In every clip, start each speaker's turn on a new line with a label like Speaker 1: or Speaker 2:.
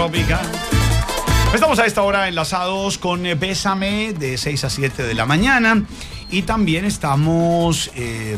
Speaker 1: Estamos a esta hora enlazados con Bésame de 6 a 7 de la mañana y también estamos,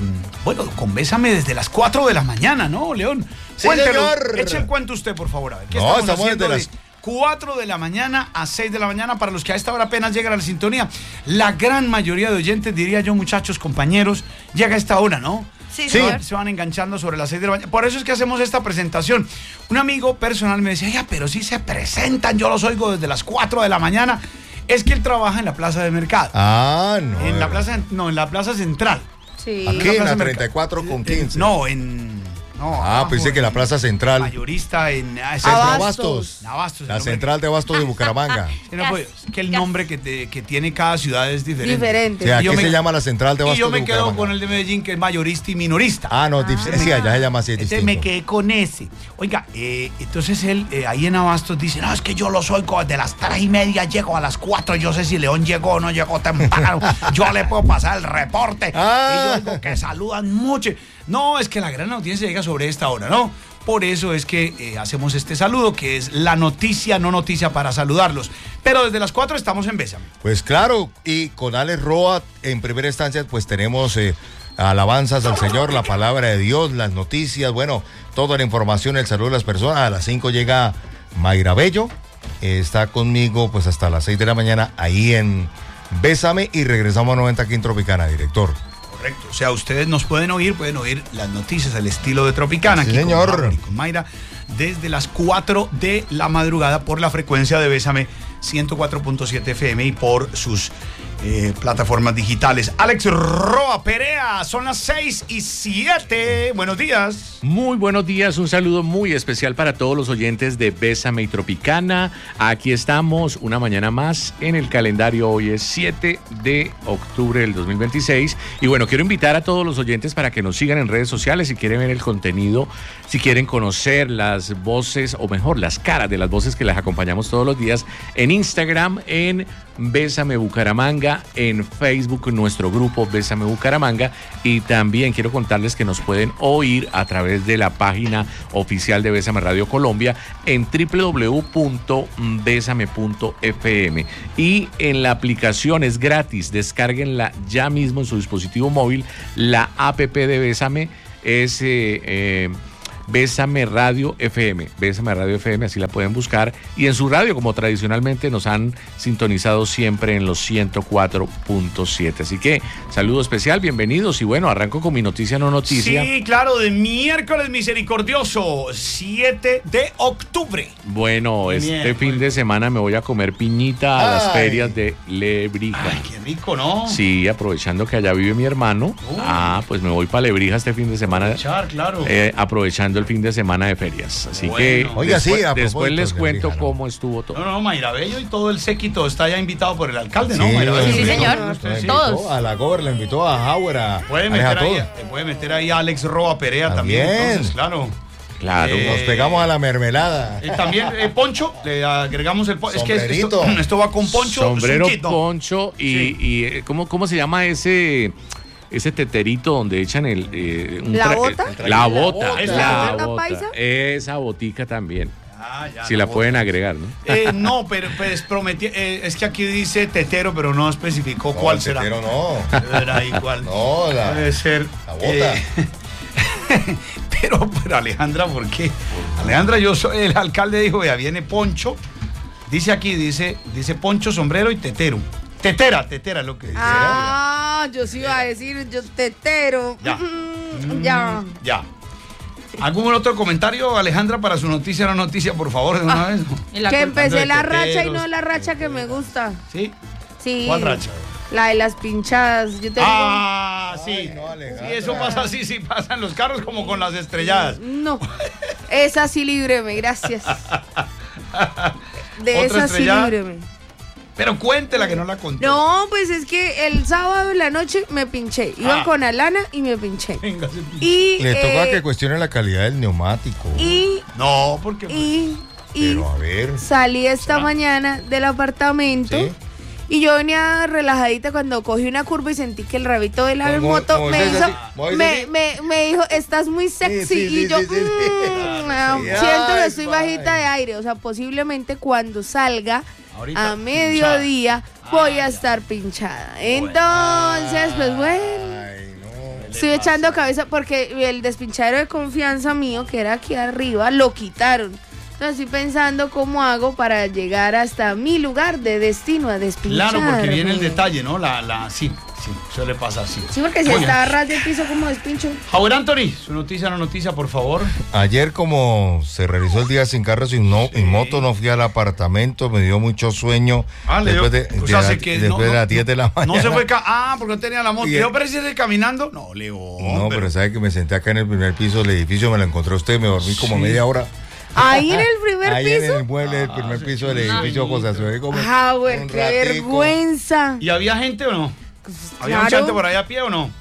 Speaker 1: con Bésame desde las 4 de la mañana, ¿no, León?
Speaker 2: Sí,
Speaker 1: Cuéntelo,
Speaker 2: señor.
Speaker 1: eche el cuento usted, por favor. A ver, ¿qué
Speaker 2: No,
Speaker 1: estamos haciendo
Speaker 2: desde las
Speaker 1: 4 de la mañana a 6 de la mañana para los que a esta hora apenas llegan a la sintonía? La gran mayoría de oyentes, diría yo, muchachos, compañeros, llega a esta hora, ¿no?
Speaker 3: Sí,
Speaker 2: Sí.
Speaker 3: señor.
Speaker 1: Se van enganchando sobre las 6 de la mañana. Por eso es que hacemos esta presentación. Un amigo personal me decía, ya, pero si se presentan, yo los oigo desde las 4 de la mañana. Es que él trabaja en la plaza de mercado.
Speaker 2: Ah, no.
Speaker 1: En la plaza, no, en la plaza central.
Speaker 3: Sí.
Speaker 2: Aquí
Speaker 1: la
Speaker 2: en
Speaker 1: Plaza
Speaker 2: la
Speaker 1: Mercado.
Speaker 2: 34 con 15.
Speaker 1: No, en... No,
Speaker 2: Pensé que en la plaza central.
Speaker 1: Mayorista en...
Speaker 2: Centro
Speaker 3: Abastos.
Speaker 2: Abastos.
Speaker 1: El
Speaker 2: La
Speaker 1: nombre
Speaker 2: central de Abastos de Bucaramanga.
Speaker 1: que- no, pues, es que el nombre que tiene cada ciudad es diferente.
Speaker 3: Diferente.
Speaker 2: O sea,
Speaker 1: Y yo
Speaker 2: ¿qué
Speaker 1: me-
Speaker 2: se llama la central de
Speaker 1: Y
Speaker 2: Abastos
Speaker 1: yo
Speaker 2: de
Speaker 1: me quedo
Speaker 2: Bucaramanga?
Speaker 1: con el de Medellín, que es mayorista y minorista.
Speaker 2: Ah, no, sí, allá se llama así, es
Speaker 1: Entonces
Speaker 2: distinto.
Speaker 1: me quedé con ese. Oiga, entonces él ahí en Abastos dice, no, es que yo los oigo desde las 3:30, llego a las 4, yo sé si León llegó o no llegó temprano, yo le puedo pasar el reporte.
Speaker 2: Ah.
Speaker 1: Y yo oigo que saludan mucho. No, es que la gran audiencia llega sobre esta hora, ¿no? Por eso es que hacemos este saludo, que es la noticia, no noticia, para saludarlos. Pero desde las 4 estamos en Bésame.
Speaker 2: Pues claro, y con Alex Roa, en primera instancia, pues tenemos alabanzas al Señor, la palabra de Dios, las noticias, bueno, toda la información, el saludo de las personas. A las 5 llega Mayra Bello, está conmigo pues hasta las 6 de la mañana ahí en Bésame y regresamos a 90 aquí en Tropicana, director.
Speaker 1: Correcto. O sea, ustedes nos pueden oír las noticias al estilo de Tropicana.
Speaker 2: Sí,
Speaker 1: aquí
Speaker 2: señor.
Speaker 1: Con Mauro y con Mayra, desde las 4 de la madrugada por la frecuencia de Bésame 104.7 FM y por sus plataformas digitales. Alex Roa Perea, son las 6:07. Buenos días.
Speaker 4: Muy buenos días, un saludo muy especial para todos los oyentes de Bésame y Tropicana. Aquí estamos una mañana más en el calendario. Hoy es 7 de octubre del 2026. Y bueno, quiero invitar a todos los oyentes para que nos sigan en redes sociales si quieren ver el contenido, si quieren conocer las voces, o mejor, las caras de las voces que les acompañamos todos los días en Instagram, en Bésame Bucaramanga, en Facebook, nuestro grupo Bésame Bucaramanga, y también quiero contarles que nos pueden oír a través de la página oficial de Bésame Radio Colombia en www.besame.fm, y en la aplicación es gratis, descárguenla ya mismo en su dispositivo móvil. La app de Bésame es Bésame Radio FM, Bésame Radio FM, así la pueden buscar, y en su radio, como tradicionalmente nos han sintonizado siempre en los 104.7. Así que saludo especial, bienvenidos, y bueno, arranco con mi noticia no noticia.
Speaker 1: Sí, claro, de miércoles misericordioso, 7 de octubre.
Speaker 4: Bueno, este
Speaker 1: Miércoles.
Speaker 4: fin de semana me voy a comer piñita a las
Speaker 2: Ay.
Speaker 4: ferias de Lebrija.
Speaker 1: Ay, qué rico, ¿no?
Speaker 4: Sí, aprovechando que allá vive mi hermano, pues me voy para Lebrija este fin de semana,
Speaker 1: Echar, claro.
Speaker 4: aprovechando el fin de semana de ferias. Así
Speaker 1: Bueno.
Speaker 4: que
Speaker 2: Oiga, sí, a
Speaker 4: después
Speaker 2: propósito
Speaker 4: les
Speaker 2: de
Speaker 4: cuento
Speaker 2: Lebrija, ¿no?
Speaker 4: cómo estuvo todo.
Speaker 1: No, Mayra Bello y todo el séquito está ya invitado por el alcalde, ¿no,
Speaker 2: Sí,
Speaker 1: Mayra Bello?
Speaker 3: Sí, señor.
Speaker 1: Usted sí.
Speaker 3: Todos.
Speaker 2: A la Gober, le invitó a Howard, a
Speaker 1: Puede
Speaker 2: Aleja
Speaker 1: meter, ahí,
Speaker 2: todo.
Speaker 1: puede meter ahí a Alex Roa Perea también,
Speaker 2: También.
Speaker 1: entonces, claro.
Speaker 4: Claro.
Speaker 1: Eh,
Speaker 2: Nos pegamos a la mermelada.
Speaker 1: También Poncho, le agregamos el poncho. Es que
Speaker 2: Sombrerito.
Speaker 1: esto va con poncho.
Speaker 4: Sombrero,
Speaker 1: es un kit, ¿no?
Speaker 4: poncho y ¿cómo se llama ese teterito donde echan
Speaker 3: ¿La bota?
Speaker 4: La bota,
Speaker 1: ¿La
Speaker 4: la
Speaker 3: bota
Speaker 4: bota.
Speaker 3: paisa?
Speaker 4: Esa botica también.
Speaker 1: Ah, ya,
Speaker 4: Si la
Speaker 1: bota.
Speaker 4: pueden agregar, ¿no?
Speaker 1: No, pero pues prometí, es que aquí dice tetero, pero no especificó
Speaker 2: No,
Speaker 1: cuál
Speaker 2: el
Speaker 1: será.
Speaker 2: tetero no.
Speaker 1: Verá ahí cuál.
Speaker 2: No,
Speaker 1: Debe ser.
Speaker 2: la bota.
Speaker 1: Pero Alejandra, ¿por qué? Alejandra, yo soy el alcalde, dijo, ya viene Poncho. Dice aquí, dice Poncho, sombrero y tetero. Tetera lo que dice.
Speaker 3: Ah, yo sí iba a decir, yo tetero.
Speaker 1: Ya.
Speaker 3: Ya.
Speaker 1: Ya. ¿Algún otro comentario, Alejandra, para su noticia o no noticia, por favor, de una vez?
Speaker 3: Que empecé la racha y
Speaker 1: teteros.
Speaker 3: no la racha que me gusta.
Speaker 1: ¿Sí?
Speaker 3: Sí.
Speaker 1: ¿Cuál racha?
Speaker 3: La de las pinchadas. Yo tengo...
Speaker 1: Ah, sí.
Speaker 2: Ay, no, Alejandra.
Speaker 1: Sí, eso pasa así, sí pasa en los carros como con las estrelladas.
Speaker 3: No. Esa sí líbreme, gracias. De
Speaker 1: ¿Otra
Speaker 3: esa sí
Speaker 1: estrellada?
Speaker 3: líbreme.
Speaker 1: Pero cuéntela que no la conté.
Speaker 3: No, pues es que el sábado en la noche me pinché. Iba
Speaker 1: Ah.
Speaker 3: con Alana y me pinché.
Speaker 1: Venga, se pinche.
Speaker 3: Y,
Speaker 2: Le toca que cuestione la calidad del neumático.
Speaker 1: No, porque...
Speaker 3: y
Speaker 2: Pero a ver.
Speaker 3: salí esta mañana del apartamento
Speaker 2: ¿Sí?
Speaker 3: Y yo venía relajadita cuando cogí una curva y sentí que el rabito de la moto me dijo, estás muy sexy. Y yo siento que estoy bajita de aire. O sea, posiblemente cuando salga ahorita, a mediodía voy a estar pinchada. Entonces, pues bueno, estoy echando cabeza porque el despinchadero de confianza mío, que era aquí arriba, lo quitaron. Entonces estoy pensando cómo hago para llegar hasta mi lugar de destino a despinchar.
Speaker 1: Claro, porque viene el detalle, ¿no? Sí, suele pasar así.
Speaker 3: Sí, porque si está a ras del piso, como despincho.
Speaker 1: Javier Anthony, su noticia, por favor.
Speaker 2: Ayer, como se realizó el día sin carro, sin moto, no fui al apartamento, me dio mucho sueño. Después de las 10 de la mañana.
Speaker 1: No se fue, porque no tenía la moto. ¿Yo precisamente caminando? No, Leo.
Speaker 2: No, pero sabe que me senté acá en el primer piso del edificio, me lo encontré usted, me dormí como media hora.
Speaker 3: Ahí en el primer piso.
Speaker 2: Ahí en el mueble del primer piso del edificio José Azuero.
Speaker 3: Qué vergüenza.
Speaker 1: ¿Y había gente o no? ¿Había mucha gente por ahí a pie o no?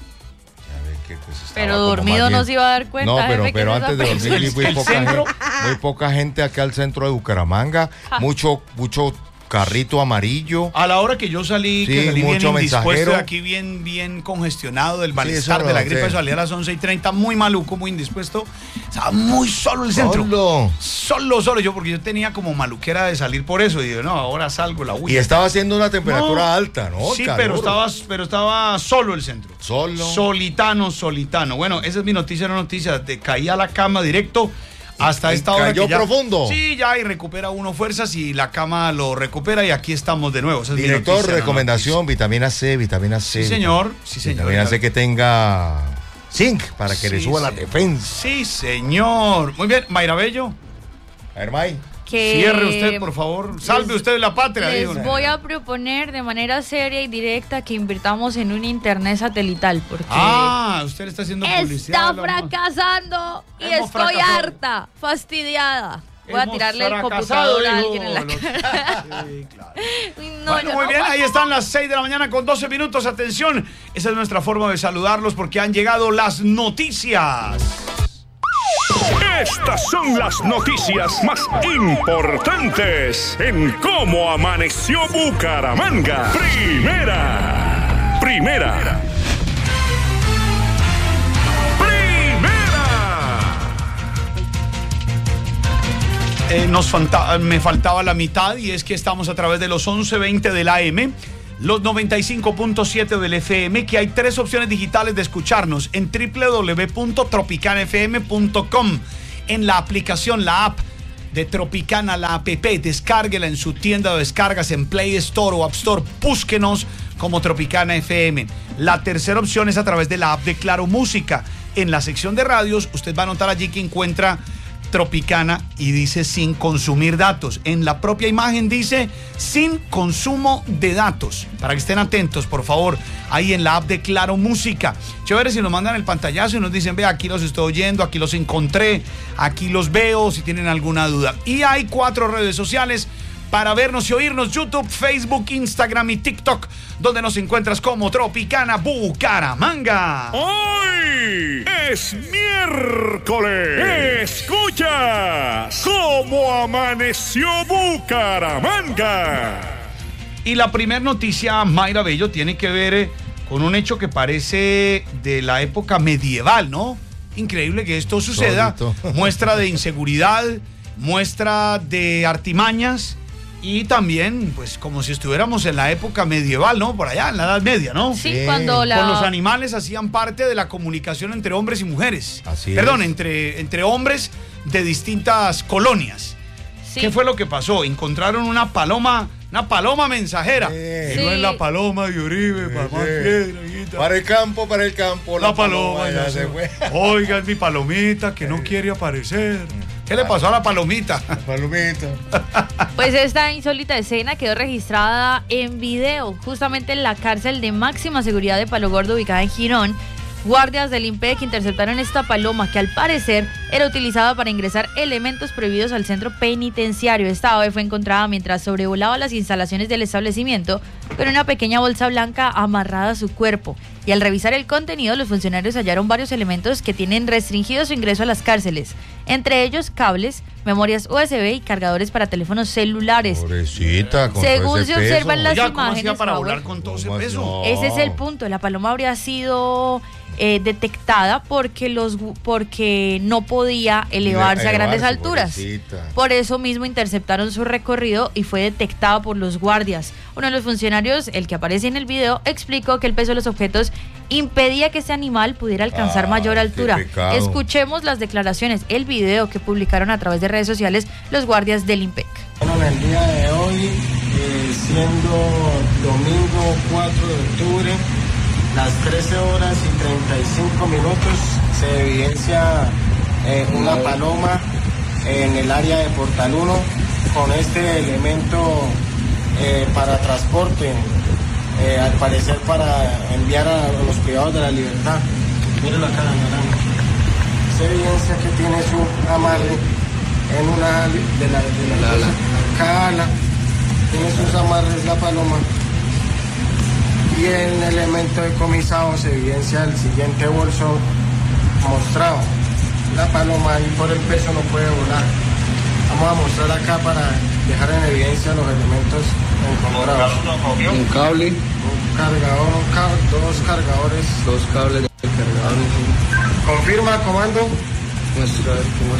Speaker 5: Pero dormido no se iba a dar cuenta.
Speaker 2: No, pero antes de dormir muy poca gente acá al centro de Bucaramanga. Mucho carrito amarillo.
Speaker 1: A la hora que yo salí,
Speaker 2: que salí bien indispuesto,
Speaker 1: aquí bien congestionado del malestar de la gripe, salí a las 11:30, muy maluco, muy indispuesto. Estaba muy solo el centro. Solo yo, porque yo tenía como maluquera de salir por eso. Y digo, no, ahora salgo la huida.
Speaker 2: Y estaba haciendo una temperatura alta, ¿no?
Speaker 1: Sí, pero estaba solo el centro.
Speaker 2: Solo.
Speaker 1: Solitano. Bueno, esa es mi noticia, te caí a la cama directo. Hasta esta hora
Speaker 2: cayó
Speaker 1: que ya,
Speaker 2: profundo.
Speaker 1: Sí, ya, y recupera uno fuerzas y la cama lo recupera y aquí estamos de nuevo. Esa es
Speaker 2: Director,
Speaker 1: mi noticia,
Speaker 2: recomendación, vitamina C.
Speaker 1: Sí, señor.
Speaker 2: Vitamina C que tenga zinc para que le suba la defensa.
Speaker 1: Sí, señor. Muy bien, Mayra Bello.
Speaker 2: A ver, May.
Speaker 1: Cierre usted, por favor. Salve usted la patria.
Speaker 5: Les voy a proponer de manera seria y directa que invirtamos en un internet satelital. Porque
Speaker 1: usted está haciendo publicidad.
Speaker 5: Está fracasando y estoy harta, fastidiada. Voy a tirarle el computador a alguien en la cara.
Speaker 1: Sí, claro. Muy bien, ahí están las 6 de la mañana con 12 minutos. Atención, esa es nuestra forma de saludarlos porque han llegado las noticias.
Speaker 6: Estas son las noticias más importantes en cómo amaneció Bucaramanga. Primera.
Speaker 1: Me faltaba la mitad y es que estamos a través de los 11:20 del AM, los 95.7 del FM, que hay 3 opciones digitales de escucharnos en www.tropicanafm.com, en la aplicación, la app de Tropicana, la app, descárguela en su tienda de descargas en Play Store o App Store, búsquenos como Tropicana FM. La tercera opción es a través de la app de Claro Música. En la sección de radios, usted va a notar allí que encuentra Tropicana y dice sin consumir datos. En la propia imagen dice sin consumo de datos. Para que estén atentos, por favor, ahí en la app de Claro Música. Chévere si nos mandan el pantallazo y nos dicen, ve, aquí los estoy oyendo, aquí los encontré, aquí los veo, si tienen alguna duda. Y hay 4 redes sociales para vernos y oírnos: YouTube, Facebook, Instagram y TikTok, donde nos encuentras como Tropicana Bucaramanga.
Speaker 6: ¡Hoy es miércoles! ¡Escuchas cómo amaneció Bucaramanga!
Speaker 1: Y la primera noticia, Mayra Bello, tiene que ver con un hecho que parece de la época medieval, ¿no? Increíble que esto suceda. Muestra de inseguridad, muestra de artimañas. Y también, pues, como si estuviéramos en la época medieval, ¿no? Por allá, en la Edad Media, ¿no?
Speaker 5: Sí, cuando
Speaker 1: Con los animales hacían parte de la comunicación entre hombres y mujeres.
Speaker 2: Así
Speaker 1: Perdón,
Speaker 2: es.
Speaker 1: entre hombres de distintas colonias.
Speaker 5: Sí.
Speaker 1: ¿Qué fue lo que pasó? Encontraron una paloma mensajera.
Speaker 2: Sí.
Speaker 1: No es la paloma de Uribe, mamá piedra, hijita.
Speaker 2: Para el campo, la paloma ya se fue.
Speaker 1: Oiga, es mi palomita que no quiere aparecer. ¿Qué le pasó a la palomita?
Speaker 2: Palomita.
Speaker 5: Pues esta insólita escena quedó registrada en video, justamente en la cárcel de máxima seguridad de Palo Gordo, ubicada en Girón. Guardias del INPEC interceptaron esta paloma que al parecer era utilizada para ingresar elementos prohibidos al centro penitenciario. Esta ave fue encontrada mientras sobrevolaba las instalaciones del establecimiento con una pequeña bolsa blanca amarrada a su cuerpo. Y al revisar el contenido, los funcionarios hallaron varios elementos que tienen restringido su ingreso a las cárceles, entre ellos cables, memorias USB y cargadores para teléfonos celulares.
Speaker 2: Pobrecita, con
Speaker 5: según se observan las
Speaker 1: Oiga,
Speaker 5: imágenes.
Speaker 1: ¿cómo hacía para volar con todo ese peso?
Speaker 2: No.
Speaker 5: Ese es el punto. La paloma habría sido detectada porque no podía elevarse a grandes alturas.
Speaker 2: Pobrecita.
Speaker 5: Por eso mismo interceptaron su recorrido y fue detectada por los guardias. Uno de los funcionarios, el que aparece en el video, explicó que el peso de los objetos impedía que este animal pudiera alcanzar mayor altura. Escuchemos las declaraciones, el video que publicaron a través de redes sociales los guardias del IMPEC.
Speaker 7: Bueno, en el día de hoy, siendo domingo 4 de octubre, las 13 horas y 35 minutos, se evidencia una paloma en el área de Portal 1 con este elemento para transporte, al parecer para enviar a los privados de la libertad. Mírenlo acá, naranja. Se evidencia que tiene su amarre en una de la ala. Tiene sus amarres la paloma. Y en el elemento decomisado se evidencia el siguiente bolso mostrado. La paloma ahí por el peso no puede volar. Vamos a mostrar acá para dejar en evidencia los elementos encomorados.
Speaker 8: Un cable.
Speaker 7: Un cargador, dos cargadores.
Speaker 8: Dos cables de cargador.
Speaker 7: Confirma, comando.
Speaker 8: Muestra a ver cómo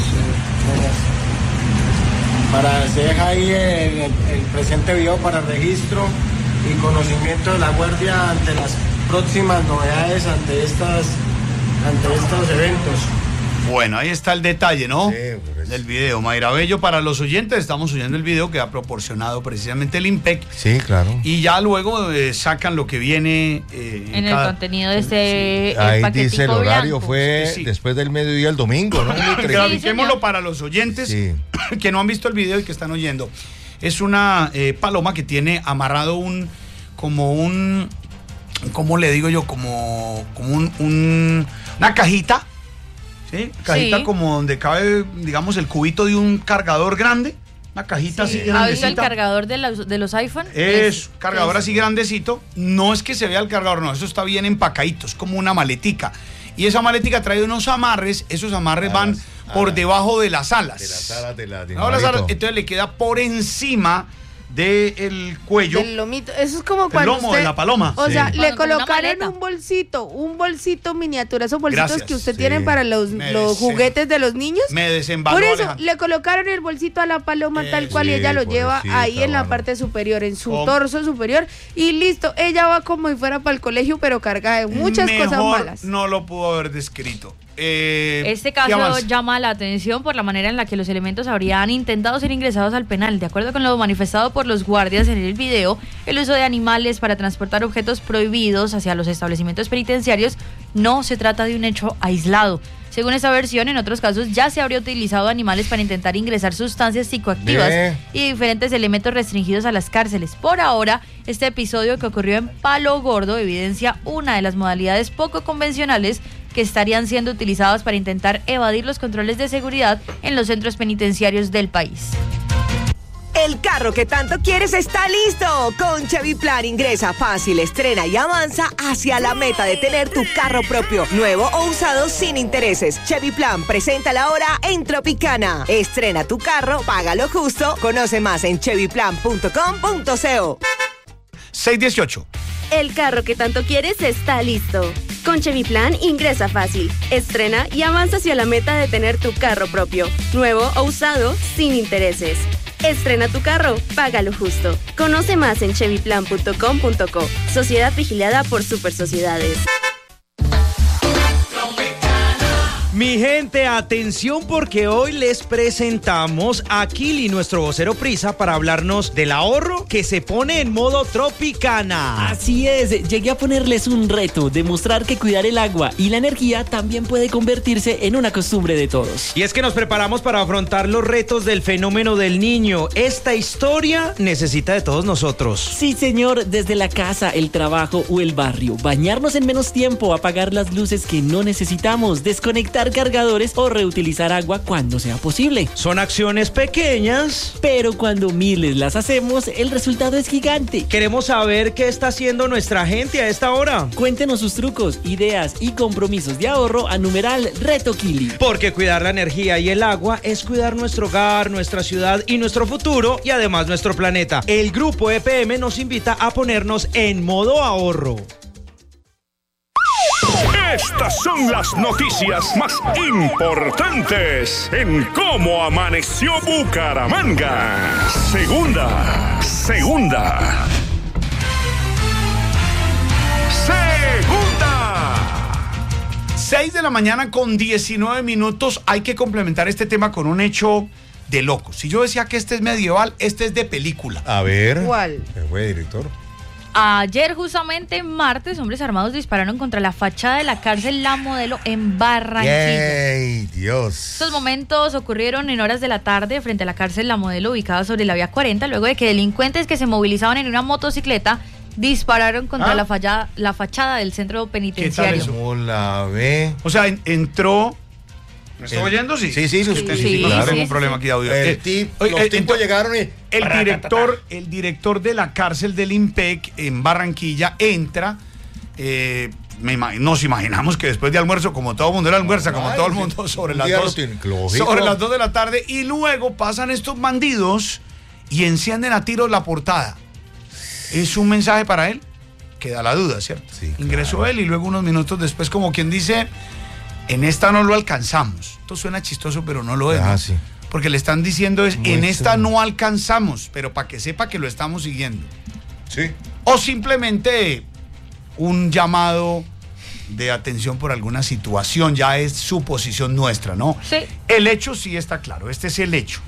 Speaker 7: se deja ahí el presente video para registro y conocimiento de la guardia ante las próximas novedades ante estos eventos.
Speaker 1: Bueno, ahí está el detalle, ¿no?
Speaker 2: Sí,
Speaker 1: del video. Mayra Bello, para los oyentes, estamos oyendo el video que ha proporcionado precisamente el IMPEC.
Speaker 2: Sí, claro.
Speaker 1: Y ya luego sacan lo que viene
Speaker 5: en el contenido de ese
Speaker 2: ahí dice el horario
Speaker 5: blanco.
Speaker 2: fue después del mediodía el domingo, ¿no?
Speaker 1: Grafiquémoslo para los oyentes que no han visto el video y que están oyendo. Es una paloma que tiene amarrado ¿cómo le digo yo? Como una cajita. ¿Sí? Cajita como donde cabe, digamos, el cubito de un cargador grande. Una cajita así grandecita.
Speaker 5: ¿Ha visto el cargador de los iPhone?
Speaker 1: Es cargador así grandecito. No es que se vea el cargador, no, eso está bien empacadito, es como una maletica. Y esa maletica trae unos amarres, esos amarres van por debajo de las alas.
Speaker 2: De las alas de la
Speaker 1: entonces le queda por encima del cuello.
Speaker 3: Del lomito. Eso es como cuando
Speaker 1: el lomo de la paloma.
Speaker 3: O sea, le colocaron un bolsito miniatura, esos bolsitos que usted tiene para los juguetes de los niños.
Speaker 1: Me desembaló.
Speaker 3: Por eso le colocaron el bolsito a la paloma tal cual y ella lo lleva ahí en la parte superior, en su torso superior y listo. Ella va como si fuera para el colegio, pero cargada de muchas cosas malas.
Speaker 1: No lo pudo haber descrito.
Speaker 5: Este caso llama la atención por la manera en la que los elementos habrían intentado ser ingresados al penal. De acuerdo con lo manifestado por los guardias en el video, el uso de animales para transportar objetos prohibidos hacia los establecimientos penitenciarios no se trata de un hecho aislado. Según esta versión, en otros casos ya se habría utilizado animales para intentar ingresar sustancias psicoactivas y diferentes elementos restringidos a las cárceles. Por ahora, este episodio que ocurrió en Palo Gordo evidencia una de las modalidades poco convencionales que estarían siendo utilizadas para intentar evadir los controles de seguridad en los centros penitenciarios del país.
Speaker 9: El carro que tanto quieres está listo. Con Chevy Plan ingresa fácil, estrena y avanza hacia la meta de tener tu carro propio, nuevo o usado sin intereses. Chevy Plan presenta la hora en Tropicana. Estrena tu carro, págalo justo. Conoce más en chevyplan.com.co.
Speaker 1: 618.
Speaker 10: El carro que tanto quieres está listo. Con Chevy Plan ingresa fácil, estrena y avanza hacia la meta de tener tu carro propio, nuevo o usado, sin intereses. Estrena tu carro, págalo justo. Conoce más en chevyplan.com.co. Sociedad vigilada por Super Sociedades.
Speaker 11: Mi gente, atención porque hoy les presentamos a Kili, nuestro vocero prisa, para hablarnos del ahorro que se pone en modo Tropicana.
Speaker 12: Así es, llegué a ponerles un reto, demostrar que cuidar el agua y la energía también puede convertirse en una costumbre de todos.
Speaker 11: Y es que nos preparamos para afrontar los retos del fenómeno del niño. Esta historia necesita de todos nosotros.
Speaker 12: Sí, señor, desde la casa, el trabajo o el barrio. Bañarnos en menos tiempo, apagar las luces que no necesitamos, desconectar buscar cargadores o reutilizar agua cuando sea posible.
Speaker 11: Son acciones pequeñas,
Speaker 12: pero cuando miles las hacemos, el resultado es gigante.
Speaker 11: Queremos saber qué está haciendo nuestra gente a esta hora.
Speaker 12: Cuéntenos sus trucos, ideas y compromisos de ahorro a numeral Reto Kili.
Speaker 11: Porque cuidar la energía y el agua es cuidar nuestro hogar, nuestra ciudad y nuestro futuro, y además nuestro planeta. El Grupo EPM nos invita a ponernos en modo ahorro.
Speaker 6: Estas son las noticias más importantes en Cómo Amaneció Bucaramanga. Segunda.
Speaker 1: 6 de la mañana con 19 minutos. Hay que complementar este tema con un hecho de locos. Si yo decía que este es medieval, este es de película.
Speaker 2: A ver.
Speaker 3: ¿Cuál?
Speaker 2: ¿Qué fue, director?
Speaker 5: Ayer, justamente martes, hombres armados dispararon contra la fachada de la cárcel La Modelo en Barranquilla.
Speaker 2: ¡Ey, Dios!
Speaker 5: Estos momentos ocurrieron en horas de la tarde frente a la cárcel La Modelo, ubicada sobre la vía 40, luego de que delincuentes que se movilizaban en una motocicleta dispararon contra la fachada del centro penitenciario.
Speaker 1: ¿Qué tal eso?
Speaker 2: ¿Cómo la ve?
Speaker 1: O sea, entró... ¿Me estoy oyendo? Sí.
Speaker 2: Sí,
Speaker 1: No tengo un problema aquí de audio.
Speaker 2: Los tipos llegaron y...
Speaker 1: El director de la cárcel del IMPEC en Barranquilla entra. Nos imaginamos que después de almuerzo, como todo el mundo era almuerza, como todo el mundo, sobre las 2 de la tarde, y luego pasan estos bandidos y encienden a tiros la portada. ¿Es un mensaje para él? Queda la duda, ¿cierto?
Speaker 2: Sí,
Speaker 1: Ingresó
Speaker 2: claro.
Speaker 1: él y luego unos minutos después, como quien dice, en esta no lo alcanzamos. Esto suena chistoso, pero no lo es. ¿No?
Speaker 2: Sí.
Speaker 1: Porque le están diciendo es,
Speaker 2: Muy
Speaker 1: en esta
Speaker 2: extraño.
Speaker 1: no alcanzamos, pero para que sepa que lo estamos siguiendo.
Speaker 2: Sí.
Speaker 1: O simplemente un llamado de atención por alguna situación, ya es suposición nuestra, ¿no?
Speaker 5: Sí.
Speaker 1: El hecho sí está claro, este es el hecho.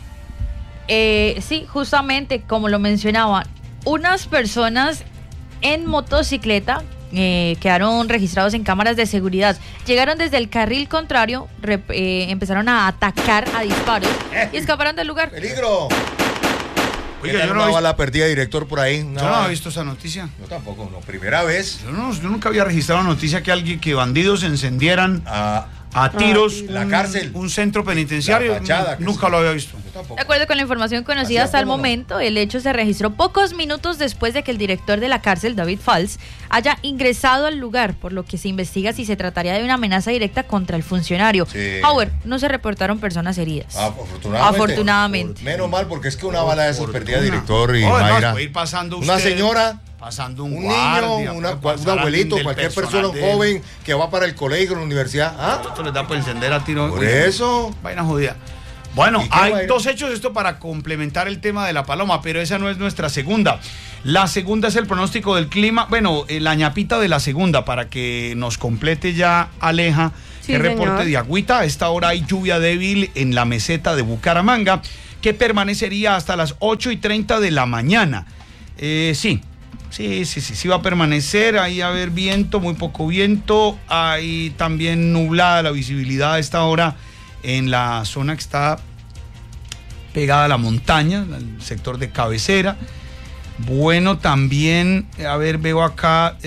Speaker 5: Sí, justamente como lo mencionaba, unas personas en motocicleta quedaron registrados en cámaras de seguridad. Llegaron desde el carril contrario, empezaron a atacar a disparos y escaparon del lugar.
Speaker 2: ¡Peligro!
Speaker 1: Oiga,
Speaker 2: yo no bala perdida, director, por ahí.
Speaker 1: Yo no había visto esa noticia.
Speaker 2: Yo tampoco, no. Primera vez.
Speaker 1: Yo nunca había registrado noticia que bandidos encendieran a tiros
Speaker 2: la cárcel,
Speaker 1: un centro penitenciario.
Speaker 2: La fachada,
Speaker 1: nunca lo había visto.
Speaker 5: De acuerdo con la información conocida hasta el momento, el hecho se registró pocos minutos después de que el director de la cárcel, David Falls, haya ingresado al lugar, por lo que se investiga si se trataría de una amenaza directa contra el funcionario.
Speaker 2: Sí.
Speaker 5: However, no se reportaron personas heridas.
Speaker 2: Afortunadamente. Menos mal, porque es que una bala de esas perdía, director y Mayra.
Speaker 1: Puede ir pasando
Speaker 2: una
Speaker 1: usted,
Speaker 2: señora,
Speaker 1: pasando
Speaker 2: un
Speaker 1: guardia,
Speaker 2: niño, un abuelito, cualquier persona, un joven que va para el colegio, la universidad.
Speaker 1: Esto les da por encender a tiro.
Speaker 2: Por eso.
Speaker 1: Vaina jodida. Bueno, hay
Speaker 2: vaina?
Speaker 1: dos hechos esto para complementar el tema de la paloma, pero esa no es nuestra segunda. La segunda es el pronóstico del clima. Bueno, la ñapita de la segunda, para que nos complete ya Aleja.
Speaker 3: Sí,
Speaker 1: el reporte
Speaker 3: señor.
Speaker 1: de agüita. A esta hora hay lluvia débil en la meseta de Bucaramanga, que permanecería hasta las 8:30 de la mañana. Sí va a permanecer. Ahí va a haber viento, muy poco viento. Hay también nublada la visibilidad a esta hora en la zona que está pegada a la montaña, el sector de cabecera. Bueno, también, a ver, veo acá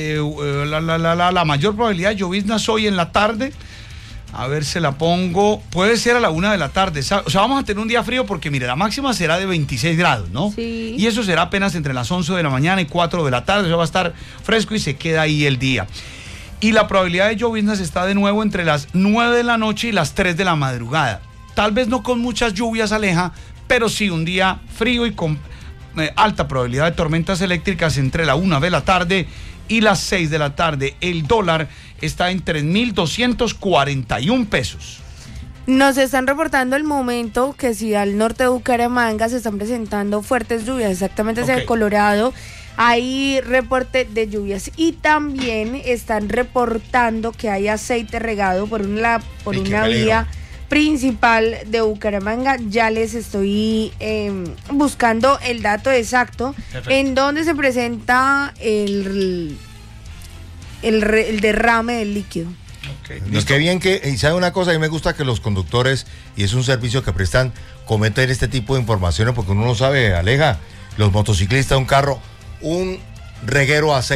Speaker 1: la mayor probabilidad de lloviznas hoy en la tarde. A ver, se la pongo. Puede ser a la 1 de la tarde. O sea, vamos a tener un día frío porque, mire, la máxima será de 26 grados, ¿no?
Speaker 3: Sí.
Speaker 1: Y eso será apenas entre las 11 de la mañana y 4 de la tarde. O sea, va a estar fresco y se queda ahí el día. Y la probabilidad de lloviznas está de nuevo entre las 9 de la noche y las 3 de la madrugada. Tal vez no con muchas lluvias, Aleja, pero sí un día frío y con alta probabilidad de tormentas eléctricas entre la 1 de la tarde y las 6 de la tarde. El dólar está en 3.241 pesos.
Speaker 3: Nos están reportando el momento que si al norte de Bucaramanga se están presentando fuertes lluvias, exactamente hacia el Colorado. Hay reporte de lluvias y también están reportando que hay aceite regado por una vía principal de Bucaramanga. Ya les estoy buscando el dato exacto. Perfecto. En donde se presenta el derrame del líquido.
Speaker 2: Okay, qué bien y sabe una cosa, a mí me gusta que los conductores, y es un servicio que prestan, comenten este tipo de informaciones, porque uno no sabe, Aleja, los motociclistas, un carro, un reguero aceite genera peligro, director.
Speaker 1: Sí, señor,
Speaker 2: ¿Cuántas
Speaker 1: así
Speaker 2: personas
Speaker 1: es.
Speaker 2: han caído
Speaker 1: Así es.
Speaker 2: en una moto?
Speaker 1: Así es,
Speaker 2: ¿Cuántas personas han caído
Speaker 1: Así es.
Speaker 2: en una moto?
Speaker 1: Así es.
Speaker 2: En una moto.
Speaker 1: A ver.
Speaker 3: Por
Speaker 1: vamos.
Speaker 3: acá, aquí,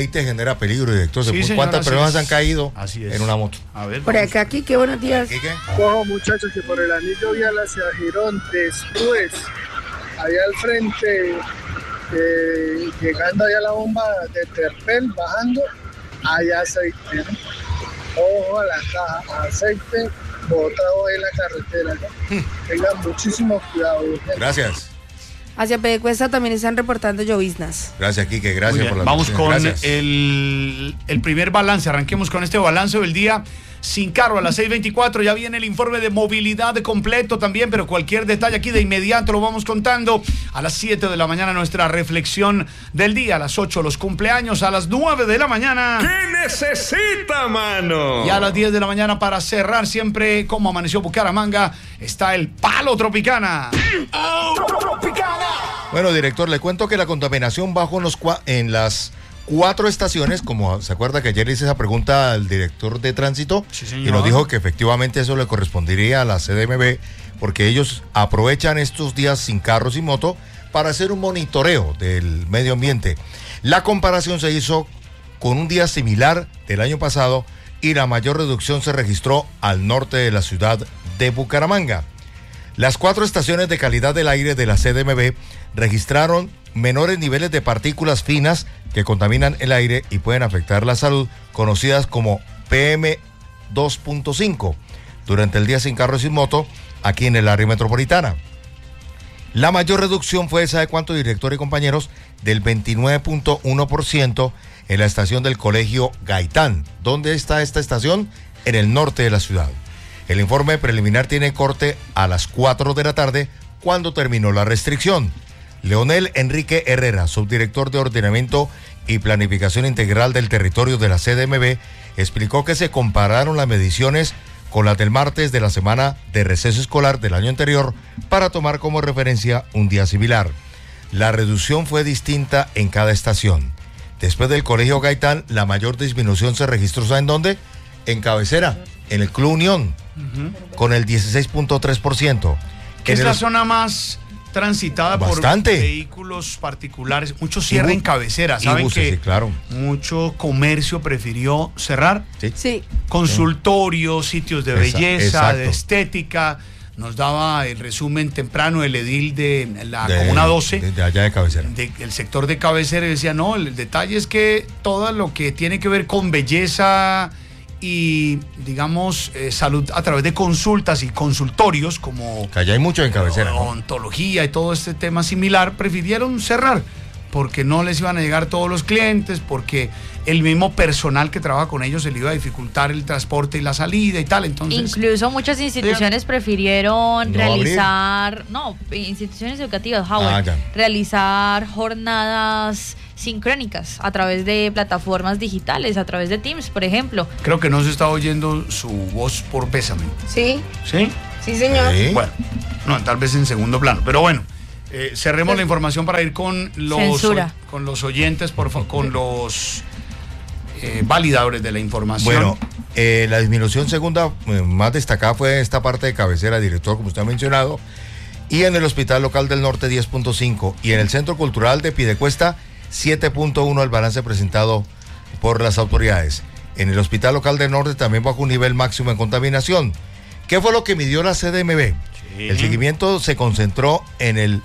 Speaker 3: qué buenos días.
Speaker 2: ¿Qué?
Speaker 7: Cojo, muchachos, que por el anillo vial hacia Girón, después, allá al frente, llegando allá a la bomba de Terpel, bajando, hay aceite, ¿no? Ojo a la caja, aceite botado en la carretera, ¿no? Tengan muchísimo cuidado. Gente.
Speaker 2: Gracias.
Speaker 3: Hacia Pedecuesta también están reportando lloviznas.
Speaker 2: Gracias, Quique. Gracias por la
Speaker 1: Vamos
Speaker 2: atención.
Speaker 1: con
Speaker 2: Gracias.
Speaker 1: el primer balance. Arranquemos con este balance del día. Sin carro a las 6:24 ya viene el informe de movilidad completo también, pero cualquier detalle aquí de inmediato lo vamos contando. A las 7 de la mañana nuestra reflexión del día, a las 8 los cumpleaños, a las 9 de la mañana.
Speaker 6: ¿Qué necesita, mano?
Speaker 1: Y a las 10 de la mañana para cerrar siempre como amaneció Bucaramanga está el Palo Tropicana.
Speaker 2: Bueno, director, le cuento que la contaminación bajó en las 4 estaciones, como se acuerda que ayer hice esa pregunta al director de tránsito,
Speaker 1: Sí, señor.
Speaker 2: y nos dijo que efectivamente eso le correspondería a la CDMB, porque ellos aprovechan estos días sin carros y moto para hacer un monitoreo del medio ambiente. La comparación se hizo con un día similar del año pasado y la mayor reducción se registró al norte de la ciudad de Bucaramanga. Las 4 estaciones de calidad del aire de la CDMB registraron menores niveles de partículas finas que contaminan el aire y pueden afectar la salud, conocidas como PM2.5, durante el día sin carro y sin moto aquí en el área metropolitana. La mayor reducción fue, ¿sabe cuánto, director y compañeros? Del 29.1% en la estación del Colegio Gaitán. ¿Dónde está esta estación? En el norte de la ciudad. El informe preliminar tiene corte a las 4 de la tarde, cuando terminó la restricción. Leonel Enrique Herrera, subdirector de Ordenamiento y Planificación Integral del Territorio de la CDMB, explicó que se compararon las mediciones con las del martes de la semana de receso escolar del año anterior para tomar como referencia un día similar. La reducción fue distinta en cada estación. Después del Colegio Gaitán, la mayor disminución se registró, ¿saben dónde? En Cabecera, en el Club Unión, con el 16.3%.
Speaker 1: Que es la zona más transitada
Speaker 2: Bastante.
Speaker 1: por vehículos particulares. Mucho cierre en Cabecera. ¿Saben
Speaker 2: buses,
Speaker 1: que
Speaker 2: sí, claro.
Speaker 1: mucho comercio prefirió cerrar?
Speaker 3: Sí.
Speaker 1: Consultorios, sitios de belleza,
Speaker 2: exacto.
Speaker 1: de estética. Nos daba el resumen temprano el edil de la Comuna 12.
Speaker 2: De allá de Cabecera.
Speaker 1: El sector de Cabecera, y decía, no, el detalle es que todo lo que tiene que ver con belleza y, digamos, salud a través de consultas y consultorios, como
Speaker 2: Que allá hay mucho en Cabecera, ¿no?
Speaker 1: ontología y todo este tema similar, prefirieron cerrar porque no les iban a llegar todos los clientes, porque el mismo personal que trabaja con ellos se le iba a dificultar el transporte y la salida y tal. Entonces,
Speaker 5: incluso muchas instituciones prefirieron realizar, instituciones educativas, realizar jornadas sincrónicas a través de plataformas digitales, a través de Teams, por ejemplo.
Speaker 1: creo que no se está oyendo su voz por Bésame.
Speaker 3: Sí.
Speaker 1: ¿Sí?
Speaker 3: Sí, señor.
Speaker 2: Sí.
Speaker 1: Bueno, no, tal vez en segundo plano, pero bueno. Cerremos la información para ir con los oyentes, con los validadores de la información.
Speaker 2: Bueno, la disminución segunda más destacada fue esta parte de Cabecera, director, como usted ha mencionado, y en el Hospital Local del Norte 10.5 y en el Centro Cultural de Piedecuesta 7.1 el balance presentado por las autoridades. En el Hospital Local del Norte también bajó un nivel máximo en contaminación. ¿Qué fue lo que midió la CDMB? El seguimiento se concentró en el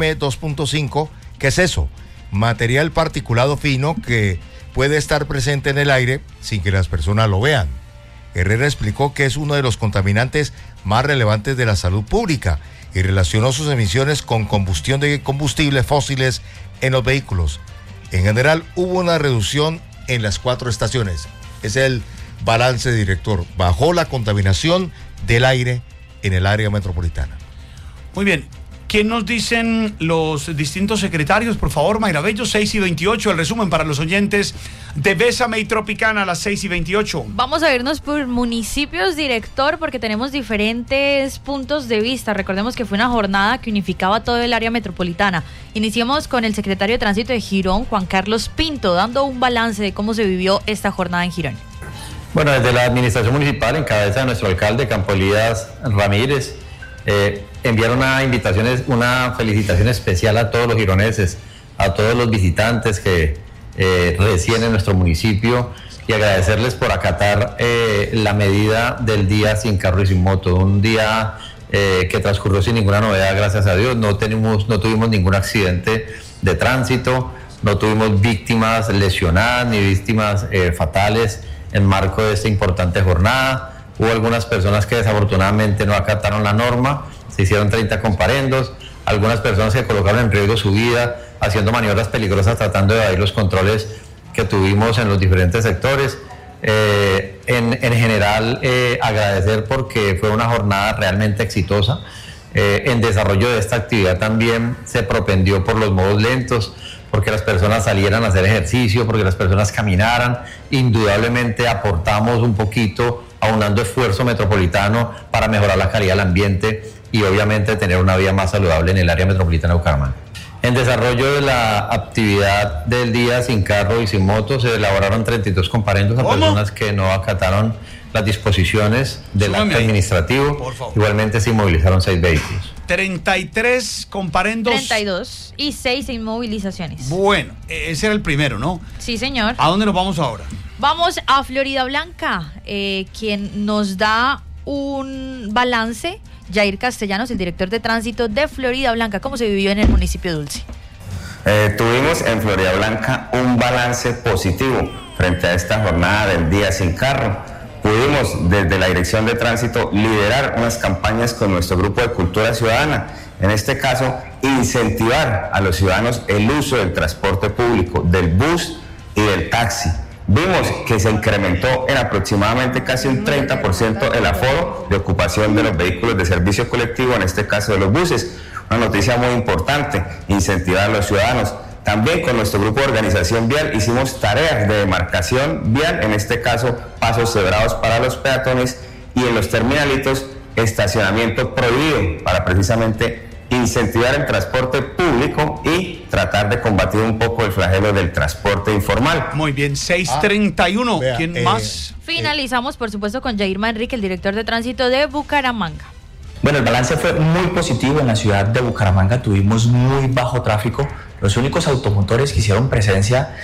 Speaker 2: PM2.5. ¿Qué es eso? Material particulado fino que puede estar presente en el aire sin que las personas lo vean. Herrera explicó que es uno de los contaminantes más relevantes de la salud pública y relacionó sus emisiones con combustión de combustibles fósiles en los vehículos. En general, hubo una reducción en las 4 estaciones. Es el balance, director. Bajó la contaminación del aire en el área metropolitana.
Speaker 1: Muy bien. ¿Qué nos dicen los distintos secretarios? Por favor, Mayra Bello, 6:28, el resumen para los oyentes de Bésame y Tropicana a las 6:28.
Speaker 5: Vamos a irnos por municipios, director, porque tenemos diferentes puntos de vista. Recordemos que fue una jornada que unificaba todo el área metropolitana. Iniciamos con el secretario de Tránsito de Girón, Juan Carlos Pinto, dando un balance de cómo se vivió esta jornada en Girón.
Speaker 13: Bueno, desde la administración municipal, en cabeza de nuestro alcalde, Campo Elías Ramírez, enviaron una felicitación especial a todos los gironeses, a todos los visitantes que recién en nuestro municipio, y agradecerles por acatar la medida del día sin carro y sin moto, un día que transcurrió sin ninguna novedad, gracias a Dios. No tuvimos ningún accidente de tránsito, no tuvimos víctimas lesionadas ni víctimas fatales en marco de esta importante jornada. Hubo algunas personas que desafortunadamente no acataron la norma, se hicieron 30 comparendos, algunas personas que colocaron en riesgo su vida haciendo maniobras peligrosas tratando de evadir los controles que tuvimos en los diferentes sectores. En general, agradecer porque fue una jornada realmente exitosa. En desarrollo de esta actividad también se propendió por los modos lentos, porque las personas salieran a hacer ejercicio, porque las personas caminaran. Indudablemente aportamos un poquito, aunando esfuerzo metropolitano para mejorar la calidad del ambiente y obviamente tener una vida más saludable en el área metropolitana de Bucaramanga. En desarrollo de la actividad del día sin carro y sin moto se elaboraron 32 comparendos a personas que no acataron las disposiciones del acto administrativo. Igualmente se inmovilizaron 6 vehículos.
Speaker 1: 33 comparendos.
Speaker 5: 32 y 6 inmovilizaciones.
Speaker 1: Bueno, ese era el primero, ¿no?
Speaker 5: Sí, señor.
Speaker 1: ¿A dónde nos vamos ahora?
Speaker 5: Vamos a Florida Blanca, quien nos da un balance. Jair Castellanos, el director de tránsito de Florida Blanca, ¿cómo se vivió en el municipio Dulce?
Speaker 14: Tuvimos en Florida Blanca un balance positivo frente a esta jornada del día sin carro. Pudimos desde la Dirección de Tránsito liderar unas campañas con nuestro grupo de Cultura Ciudadana. En este caso, incentivar a los ciudadanos el uso del transporte público, del bus y del taxi. Vimos que se incrementó en aproximadamente casi un 30% el aforo de ocupación de los vehículos de servicio colectivo, en este caso de los buses. Una noticia muy importante, incentivar a los ciudadanos. También con nuestro grupo de organización vial hicimos tareas de demarcación vial, en este caso pasos cebrados para los peatones y en los terminalitos estacionamiento prohibido para precisamente incentivar el transporte público y tratar de combatir un poco el flagelo del transporte informal.
Speaker 1: Muy bien, 6:31. ¿Quién más?
Speaker 5: Finalizamos, por supuesto, con Jair Manrique, el director de tránsito de Bucaramanga.
Speaker 15: Bueno, el balance fue muy positivo en la ciudad de Bucaramanga, tuvimos muy bajo tráfico. Los únicos automotores que hicieron presencia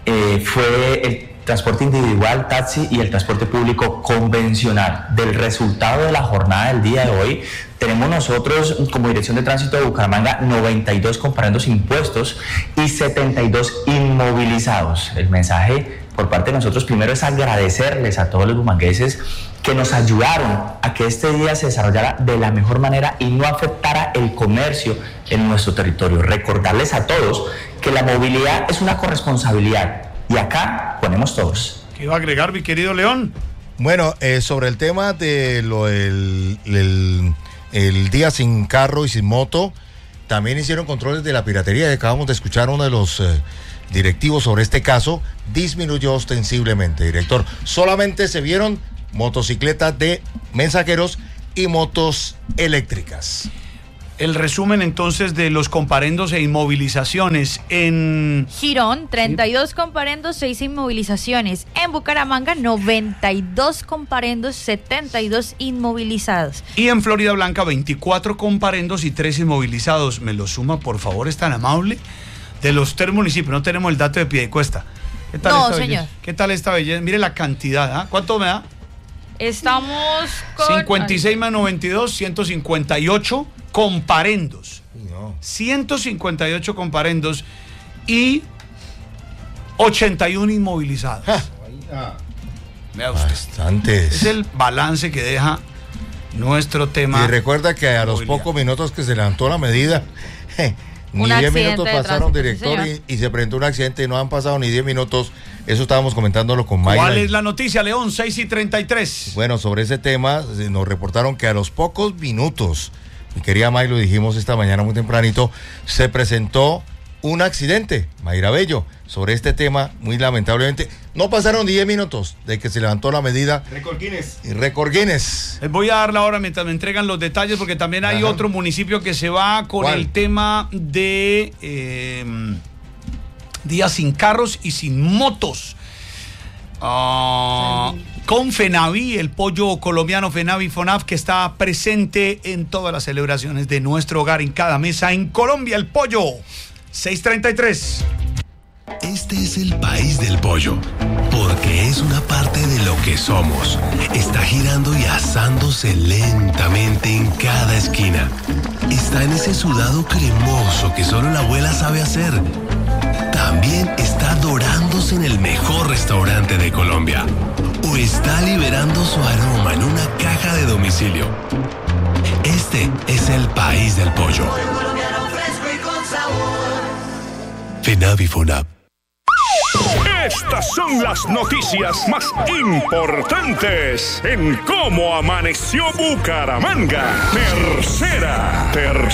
Speaker 15: fue el transporte individual, taxi y el transporte público convencional. Del resultado de la jornada del día de hoy, tenemos nosotros como Dirección de Tránsito de Bucaramanga 92 comparendos impuestos y 72 inmovilizados. El mensaje por parte de nosotros primero es agradecerles a todos los bumangueses que nos ayudaron a que este día se desarrollara de la mejor manera y no afectara el comercio en nuestro territorio. Recordarles a todos que la movilidad es una corresponsabilidad y acá ponemos todos.
Speaker 1: ¿Qué iba a agregar, mi querido León?
Speaker 2: Bueno, sobre el tema de el día sin carro y sin moto, también hicieron controles de la piratería y acabamos de escuchar a uno de los directivos sobre este caso. Disminuyó ostensiblemente, director. Solamente se vieron motocicletas de mensajeros y motos eléctricas.
Speaker 1: El resumen entonces de los comparendos e inmovilizaciones en
Speaker 5: Girón, 32 comparendos, 6 inmovilizaciones. En Bucaramanga, 92 comparendos, 72 inmovilizados.
Speaker 1: Y en Florida Blanca, 24 comparendos y 3 inmovilizados. ¿Me lo suma, por favor, es tan amable? De los 3 municipios, no tenemos el dato de Piedecuesta. ¿Qué tal
Speaker 5: no,
Speaker 1: esta
Speaker 5: señor.
Speaker 1: Belleza? ¿Qué tal esta belleza? Mire la cantidad, ¿eh? ¿Cuánto me da?
Speaker 5: Estamos con
Speaker 1: 56 más 92, 158 comparendos.
Speaker 2: No.
Speaker 1: 158 comparendos y 81 inmovilizados. Vea usted.
Speaker 2: Bastantes.
Speaker 1: Es el balance que deja nuestro tema.
Speaker 2: Y recuerda que a los pocos minutos que se levantó la medida, ni 10 minutos pasaron, director, y se presentó un accidente y no han pasado ni 10 minutos. Eso estábamos comentándolo con Mayra.
Speaker 1: ¿Cuál es la noticia, León? 6:33.
Speaker 2: Bueno, sobre ese tema nos reportaron que a los pocos minutos, mi querida May, lo dijimos esta mañana muy tempranito, se presentó un accidente, Mayra Bello, sobre este tema, muy lamentablemente. No pasaron 10 minutos de que se levantó la medida.
Speaker 1: Récord Guinness.
Speaker 2: Y récord Guinness.
Speaker 1: Les voy a dar la hora mientras me entregan los detalles, porque también hay otro municipio que se va con el tema de días sin carros y sin motos. Con FENAVI, el pollo colombiano FENAVI FONAF, que está presente en todas las celebraciones de nuestro hogar, en cada mesa en Colombia, el pollo. 6:33.
Speaker 16: Este es el país del pollo, porque es una parte de lo que somos. Está girando y asándose lentamente en cada esquina. Está en ese sudado cremoso que solo la abuela sabe hacer. También está dorándose en el mejor restaurante de Colombia. O está liberando su aroma en una caja de domicilio. Este es el país del pollo. FENAVIFONAP.
Speaker 6: Estas son las noticias más importantes en cómo amaneció Bucaramanga. Tercera.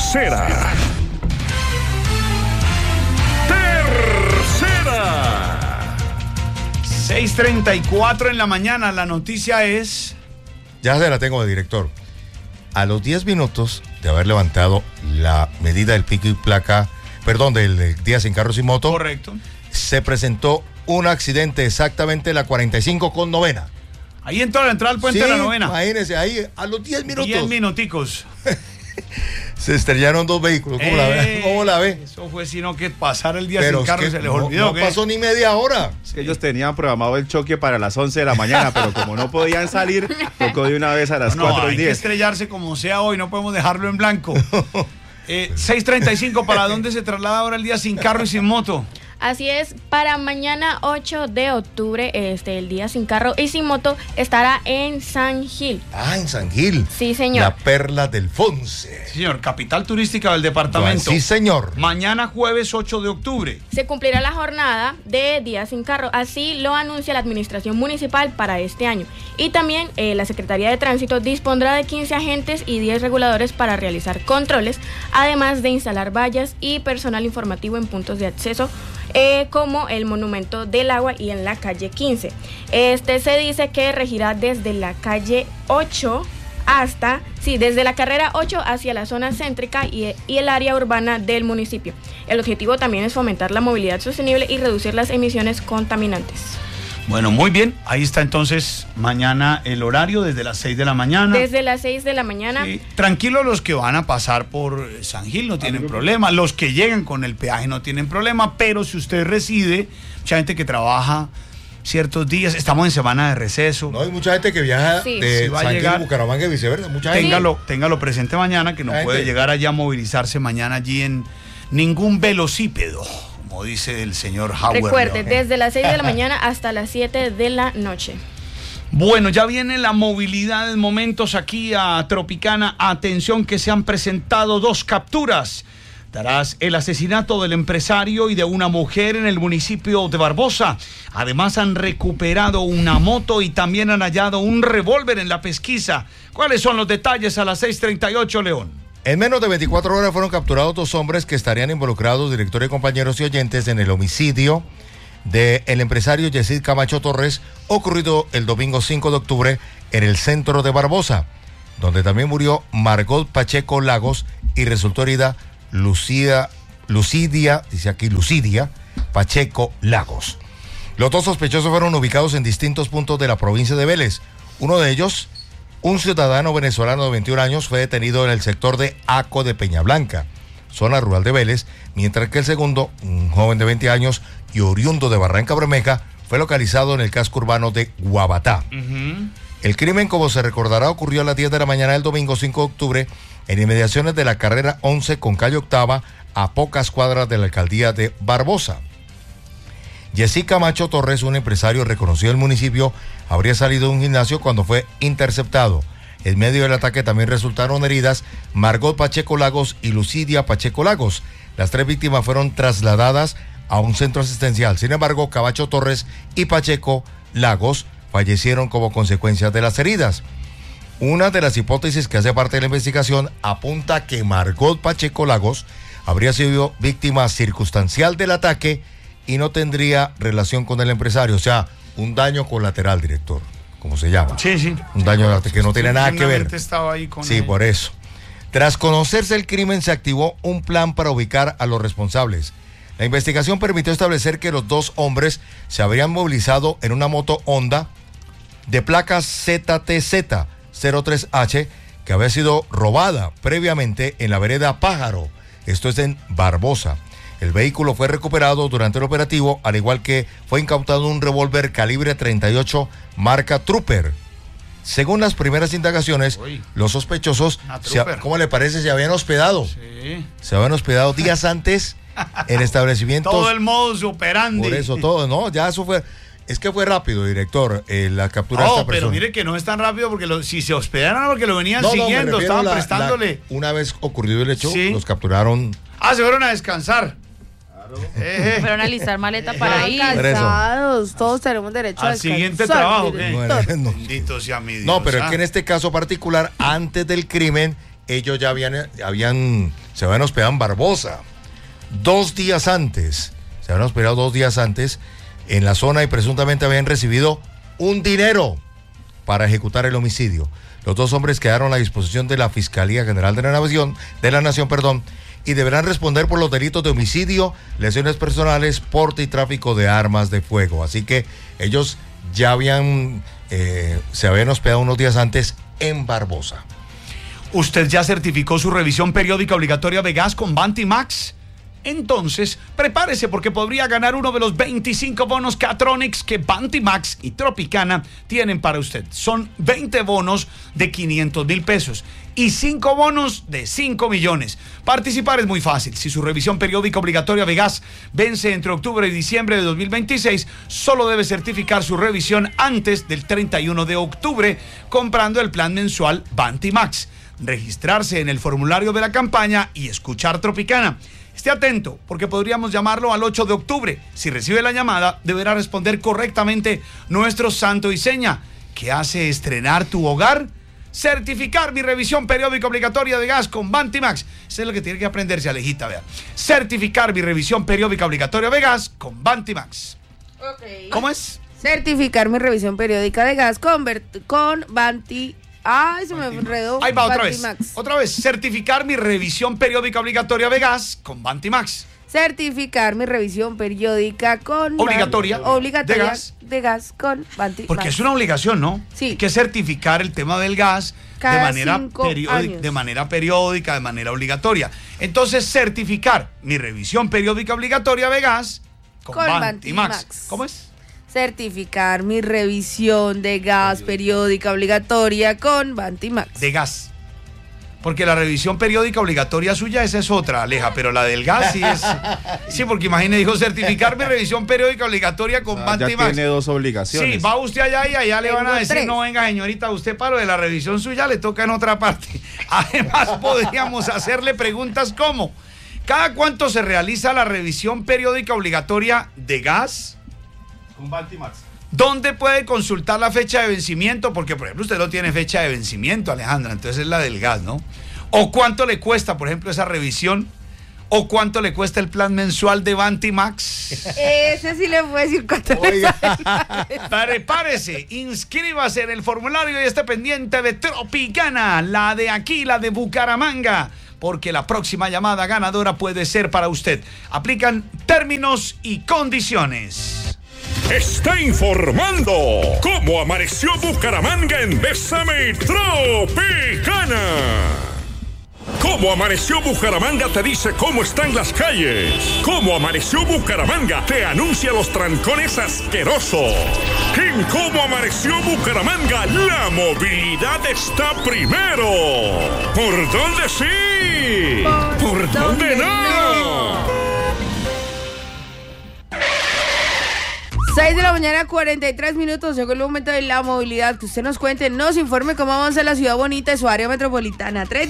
Speaker 1: 6:34 en la mañana. La noticia es...
Speaker 2: Ya se la tengo de director. A los 10 minutos de haber levantado la medida del pico y placa, del día sin carro sin moto.
Speaker 1: Correcto.
Speaker 2: Se presentó un accidente exactamente la 45 con novena.
Speaker 1: Ahí entró la entrada al puente de la novena.
Speaker 2: Imagínense, ahí a los 10 minutos.
Speaker 1: 10 minuticos.
Speaker 2: Se estrellaron dos vehículos. ¿Cómo la ve?
Speaker 1: Eso fue sino que pasar el día sin carro y se les olvidó.
Speaker 2: No pasó ni media hora.
Speaker 17: Sí. Ellos tenían programado el choque para las 11 de la mañana, pero como no podían salir, tocó de una vez a las 4:10.
Speaker 1: Hay que estrellarse como sea hoy, no podemos dejarlo en blanco. 6:35, ¿para dónde se traslada ahora el día sin carro y sin moto?
Speaker 18: Así es, para mañana 8 de octubre, el día sin carro y sin moto estará en San Gil.
Speaker 2: Ah, en San Gil.
Speaker 18: Sí, señor.
Speaker 2: La Perla del Fonce.
Speaker 1: Sí, señor, capital turística del departamento.
Speaker 2: Sí, señor.
Speaker 1: Mañana jueves 8 de octubre.
Speaker 18: Se cumplirá la jornada de día sin carro, así lo anuncia la administración municipal para este año. Y también la Secretaría de Tránsito dispondrá de 15 agentes y 10 reguladores para realizar controles, además de instalar vallas y personal informativo en puntos de acceso, como el Monumento del Agua y en la calle 15. Se dice que regirá desde la calle 8 desde la carrera 8 hacia la zona céntrica y el área urbana del municipio. El objetivo también es fomentar la movilidad sostenible y reducir las emisiones contaminantes.
Speaker 1: Bueno, muy bien. Ahí está entonces mañana el horario desde las 6 de la mañana.
Speaker 18: Desde las 6 de la mañana.
Speaker 1: Sí. Tranquilos los que van a pasar por San Gil, no tienen problema. Los que llegan con el peaje no tienen problema. Pero si usted reside, mucha gente que trabaja ciertos días, estamos en semana de receso.
Speaker 2: No, hay mucha gente que viaja de San Gil, Bucaramanga y viceversa. Mucha gente.
Speaker 1: Téngalo presente mañana, que no puede llegar allá a movilizarse mañana allí en ningún velocípedo, como dice el señor Howard.
Speaker 18: Recuerde, desde las 6 de la mañana hasta las 7 de la noche.
Speaker 1: Bueno, ya viene la movilidad en momentos aquí a Tropicana. Atención que se han presentado 2 capturas tras el asesinato del empresario y de una mujer en el municipio de Barbosa. Además han recuperado una moto y también han hallado un revólver en la pesquisa. ¿Cuáles son los detalles a las 6:38, León?
Speaker 2: En menos de 24 horas fueron capturados 2 hombres que estarían involucrados, directores, compañeros y oyentes, en el homicidio del empresario Yesid Camacho Torres, ocurrido el domingo 5 de octubre en el centro de Barbosa, donde también murió Margot Pacheco Lagos y resultó herida Lucidia Pacheco Lagos. Los 2 sospechosos fueron ubicados en distintos puntos de la provincia de Vélez. Uno de ellos, un ciudadano venezolano de 21 años, fue detenido en el sector de Aco de Peñablanca, zona rural de Vélez, mientras que el segundo, un joven de 20 años y oriundo de Barranca Bermeja, fue localizado en el casco urbano de Guabatá. El crimen, como se recordará, ocurrió a las 10 de la mañana del domingo 5 de octubre en inmediaciones de la carrera 11 con calle Octava, a pocas cuadras de la alcaldía de Barbosa. Yesid Camacho Torres, un empresario reconocido del municipio, habría salido de un gimnasio cuando fue interceptado. En medio del ataque también resultaron heridas Margot Pacheco Lagos y Lucidia Pacheco Lagos. Las 3 víctimas fueron trasladadas a un centro asistencial. Sin embargo, Camacho Torres y Pacheco Lagos fallecieron como consecuencia de las heridas. Una de las hipótesis que hace parte de la investigación apunta que Margot Pacheco Lagos habría sido víctima circunstancial del ataque y no tendría relación con el empresario, o sea, un daño colateral, director, como se llama.
Speaker 1: Sí.
Speaker 2: Un daño que no tiene nada que ver.
Speaker 1: Estaba ahí con
Speaker 2: él. Por eso. Tras conocerse el crimen, se activó un plan para ubicar a los responsables. La investigación permitió establecer que los 2 hombres se habrían movilizado en una moto Honda de placas ZTZ 03H que había sido robada previamente en la vereda Pájaro, esto es en Barbosa. El vehículo fue recuperado durante el operativo, al igual que fue incautado un revólver calibre 38 marca Trooper. Según las primeras indagaciones, los sospechosos, ¿cómo le parece? Se habían hospedado.
Speaker 1: Sí.
Speaker 2: Se habían hospedado días antes en establecimientos.
Speaker 1: Todo el modus operandi.
Speaker 2: Por eso todo, no, ya eso fue. Es que fue rápido, director, la captura de esta persona.
Speaker 1: Pero mire que no es tan rápido porque si se hospedaron porque lo venían siguiendo, estaban prestándole.
Speaker 2: Una vez ocurrido el hecho, los capturaron.
Speaker 1: Se fueron a descansar.
Speaker 5: Fueron a alistar maleta para ir.
Speaker 3: Cansados, todos tenemos derecho a descansar.
Speaker 1: Al siguiente trabajo.
Speaker 2: No.
Speaker 1: Bendito sea mi Dios.
Speaker 2: No, pero es que en este caso particular, antes del crimen, ellos ya se habían hospedado en Barbosa. 2 días antes. Se habían hospedado 2 días antes en la zona y presuntamente habían recibido un dinero para ejecutar el homicidio. Los 2 hombres quedaron a disposición de la Fiscalía General de la Nación, y deberán responder por los delitos de homicidio, lesiones personales, porte y tráfico de armas de fuego. Así que ellos ya se habían hospedado unos días antes en Barbosa.
Speaker 1: ¿Usted ya certificó su revisión periódica obligatoria de gas con Bantimax? Entonces, prepárese porque podría ganar uno de los 25 bonos Catronics que Bantimax y Tropicana tienen para usted. Son 20 bonos de 500,000 pesos y 5 bonos de 5 millones. Participar es muy fácil. Si su revisión periódica obligatoria de gas vence entre octubre y diciembre de 2026, solo debe certificar su revisión antes del 31 de octubre comprando el plan mensual Bantimax, registrarse en el formulario de la campaña y escuchar Tropicana. Esté atento, porque podríamos llamarlo al 8 de octubre. Si recibe la llamada, deberá responder correctamente nuestro santo y seña. ¿Qué hace estrenar tu hogar? Certificar mi revisión periódica obligatoria de gas con Bantimax. Eso es lo que tiene que aprenderse, Alejita, vea. Certificar mi revisión periódica obligatoria de gas con Bantimax.
Speaker 3: Okay.
Speaker 1: ¿Cómo es?
Speaker 3: Certificar mi revisión periódica de gas con Bantimax. Se me enredó.
Speaker 1: Ahí va, otra
Speaker 3: Bantimax.
Speaker 1: vez. Otra vez. Certificar mi revisión periódica obligatoria de gas con Bantimax.
Speaker 3: Certificar mi revisión periódica con
Speaker 1: obligatoria
Speaker 3: de gas con Bantimax.
Speaker 1: Porque es una obligación, ¿no?
Speaker 3: Sí.
Speaker 1: Hay que certificar el tema del gas de manera periódica, de manera obligatoria. Entonces, certificar mi revisión periódica obligatoria de gas con Bantimax. ¿Cómo es?
Speaker 3: Certificar mi revisión de gas periódica obligatoria con Bantimax.
Speaker 1: De gas. Porque la revisión periódica obligatoria suya, esa es otra, Aleja, pero la del gas sí es. Sí, porque imagine, dijo certificar mi revisión periódica obligatoria con Bantimax.
Speaker 17: Ya tiene 2 obligaciones.
Speaker 1: Sí, va usted allá y allá le van a decir, no, venga, señorita, usted para lo de la revisión suya le toca en otra parte. Además, podríamos hacerle preguntas como: ¿cada cuánto se realiza la revisión periódica obligatoria de gas?
Speaker 17: Con Bantimax.
Speaker 1: ¿Dónde puede consultar la fecha de vencimiento? Porque, por ejemplo, usted no tiene fecha de vencimiento, Alejandra, entonces es la del gas, ¿no? ¿O cuánto le cuesta, por ejemplo, esa revisión? ¿O cuánto le cuesta el plan mensual de Bantimax?
Speaker 3: Ese sí le puedo decir cuánto le sale.
Speaker 1: Prepárese, inscríbase en el formulario y esté pendiente de Tropicana, la de aquí, la de Bucaramanga, porque la próxima llamada ganadora puede ser para usted. Aplican términos y condiciones.
Speaker 6: Está informando cómo amaneció Bucaramanga en Bésame Tropicana. Cómo amaneció Bucaramanga te dice cómo están las calles. Cómo amaneció Bucaramanga te anuncia los trancones asquerosos. En Cómo amaneció Bucaramanga la movilidad está primero. ¿Por dónde sí? ¿Por dónde no?
Speaker 3: 6 de la mañana, 43 minutos. Llegó el momento de la movilidad. Que usted nos cuente, nos informe cómo avanza la ciudad bonita de su área metropolitana. 3